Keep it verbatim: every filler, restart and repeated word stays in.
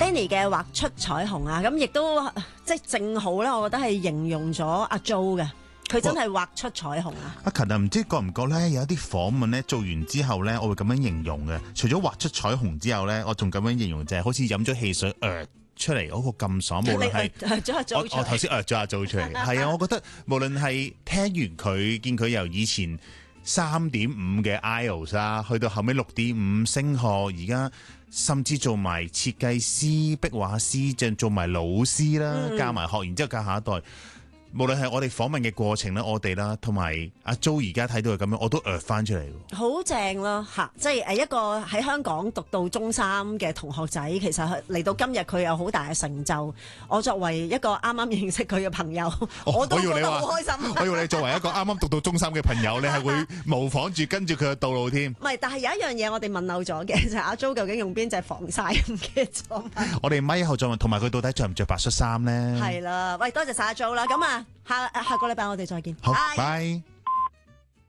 Kenny 嘅畫出彩虹啊，咁亦都即係正好咧，我覺得係形容咗阿 Jo 嘅，佢真係畫出彩虹啊！ 阿勤啊，唔知覺唔覺咧？有一啲訪問咧做完之後咧，我會咁樣形容嘅。除咗畫出彩虹之後咧，我仲咁樣形容就係好似飲咗汽水，呃出嚟嗰個咁爽，無論係我我頭先呃咗阿 Jo出嚟，係啊，我覺得無論係聽完佢，見佢由以前三點五嘅 I E L T S 啦，去到後尾六點五升學，而家甚至做埋設計師、壁畫師，仲做埋老師啦，嗯、教埋學，然之後教下一代。無論係我哋訪問嘅過程啦，我哋啦，同埋阿 Jo 而家睇到係咁樣，我都呃翻出嚟。 好正咯嚇！即係誒一個喺香港讀到中三嘅同學仔，其實嚟到今日佢有好大嘅成就。我作為一個啱啱認識佢嘅朋友， 哦、 我都覺得好開心。 我以為你作為一個啱啱讀到中三嘅朋友，你係會模仿住跟住佢嘅道路添。 唔係，但係有一樣嘢我哋問漏咗嘅，就係阿 Jo 究竟用邊隻防曬唔記得咗？ 我哋咪後再問，同埋佢到底着唔着白恤衫咧？ 係啦，喂，多謝晒阿 Jo 啦，咁啊。下下個禮拜我哋再見。 好，拜。